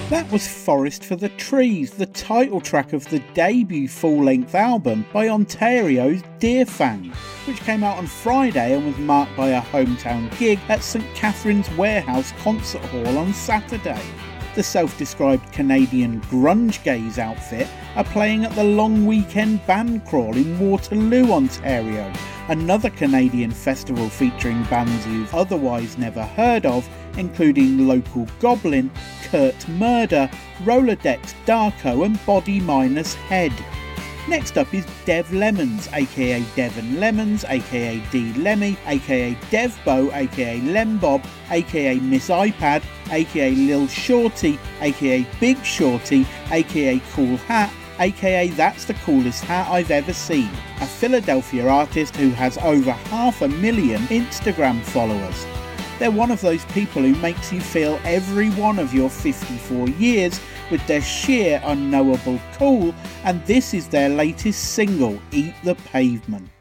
That was Forest for the Trees, the title track of the debut full-length album by Ontario's Deerfang, which came out on Friday and was marked by a hometown gig at St Catherine's Warehouse Concert Hall on Saturday. The self-described Canadian grunge gaze outfit are playing at the Long Weekend Band Crawl in Waterloo, Ontario, another Canadian festival featuring bands you've otherwise never heard of, including local Goblin, Kurt Murder, Rolodex Darko and Body Minus Head. Next up is Dev Lemons, aka Devon Lemons, aka D Lemmy, aka Devbo, aka Lembob, aka Miss iPad, aka Lil Shorty, aka Big Shorty, aka Cool Hat, aka That's the Coolest Hat I've Ever Seen, a Philadelphia artist who has over 500,000 Instagram followers. They're one of those people who makes you feel every one of your 54 years with their sheer unknowable cool, and this is their latest single, Eat the Pavement.